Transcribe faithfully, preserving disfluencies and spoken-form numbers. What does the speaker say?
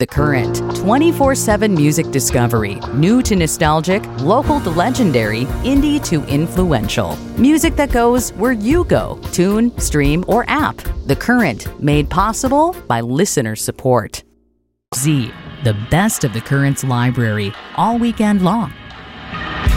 The Current, twenty-four seven music discovery. New to nostalgic, local to legendary, indie to influential. Music that goes where you go. Tune, stream, or app. The Current, made possible by listener support. Z, the best of The Current's library, all weekend long.